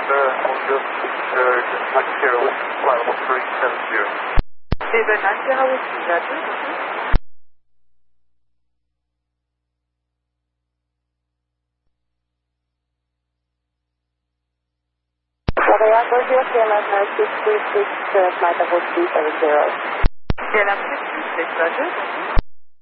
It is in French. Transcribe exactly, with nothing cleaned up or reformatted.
먼저 다시 제로 flight one three seven zero. 네, 네, 낭비하고 있습니다. Yankee C L S six three six, flight level three seven zero. C L S six three six, Roger.